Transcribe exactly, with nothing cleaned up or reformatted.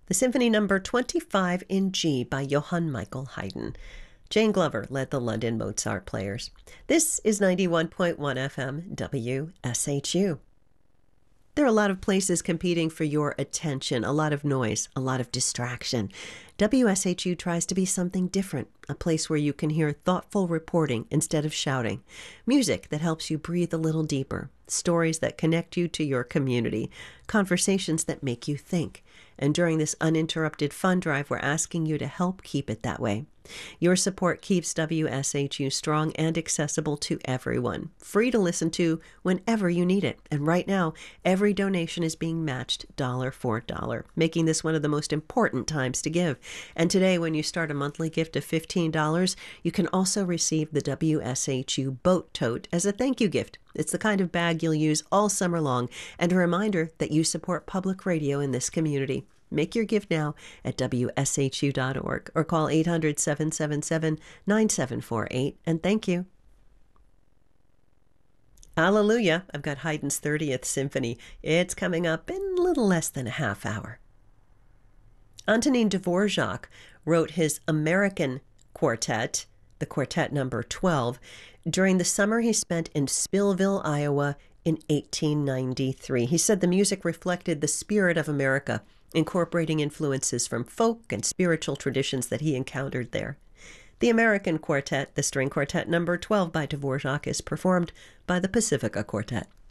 the Symphony Number twenty-five in G by Johann Michael Haydn. Jane Glover led the London Mozart Players. This is ninety-one point one F M W S H U. There are a lot of places competing for your attention, a lot of noise, a lot of distraction. W S H U tries to be something different, a place where you can hear thoughtful reporting instead of shouting, music that helps you breathe a little deeper, stories that connect you to your community, conversations that make you think. And during this uninterrupted fund drive, we're asking you to help keep it that way. Your support keeps W S H U strong and accessible to everyone, free to listen to whenever you need it. And right now, every donation is being matched dollar for dollar, making this one of the most important times to give. And today, when you start a monthly gift of fifteen dollars, you can also receive the W S H U Boat Tote as a thank you gift. It's the kind of bag you'll use all summer long, and a reminder that you support public radio in this community. Make your gift now at W S H U dot org or call eight hundred, seven seven seven, nine seven four eight, and thank you. Hallelujah. I've got Haydn's thirtieth Symphony. It's coming up in a little less than a half hour. Antonin Dvorak wrote his American Quartet, the Quartet number twelve, during the summer he spent in Spillville, Iowa in eighteen ninety-three. He said the music reflected the spirit of America, incorporating influences from folk and spiritual traditions that he encountered there. The American Quartet, the string quartet number twelve by Dvorak, is performed by the Pacifica Quartet.